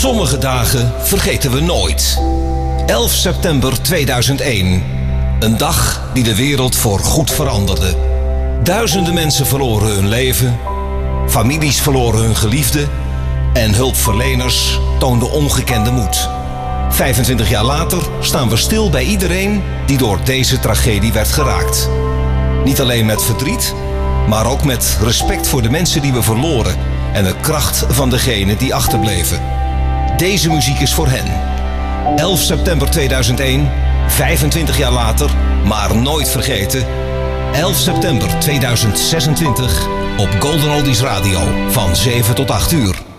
Sommige dagen vergeten we nooit. 11 september 2001. Een dag die de wereld voor goed veranderde. Duizenden mensen verloren hun leven. Families verloren hun geliefden. En hulpverleners toonden ongekende moed. 25 jaar later staan we stil bij iedereen die door deze tragedie werd geraakt. Niet alleen met verdriet, maar ook met respect voor de mensen die we verloren en de kracht van degenen die achterbleven. Deze muziek is voor hen. 11 september 2001, 25 jaar later, maar nooit vergeten. 11 september 2026 op Golden Oldies Radio van 7 tot 8 uur.